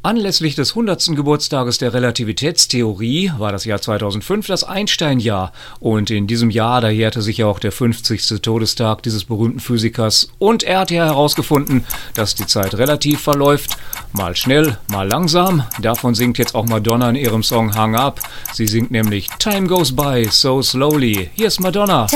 Anlässlich des 100. Geburtstages der Relativitätstheorie war das Jahr 2005 das Einstein-Jahr. Und in diesem Jahr, da jährte sich ja auch der 50. Todestag dieses berühmten Physikers. Und er hat ja herausgefunden, dass die Zeit relativ verläuft. Mal schnell, mal langsam. Davon singt jetzt auch Madonna in ihrem Song Hung Up. Sie singt nämlich Time goes by so slowly. Hier ist Madonna.